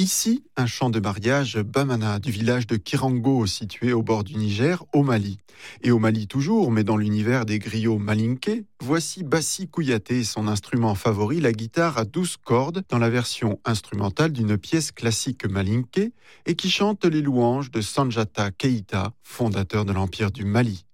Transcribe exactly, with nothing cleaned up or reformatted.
Ici, un chant de mariage Bamana du village de Kirango, situé au bord du Niger, au Mali. Et au Mali toujours, mais dans l'univers des griots malinké, voici Bassi Kouyaté et son instrument favori, la guitare à douze cordes, dans la version instrumentale d'une pièce classique malinké, et qui chante les louanges de Sanjata Keïta, fondateur de l'Empire du Mali.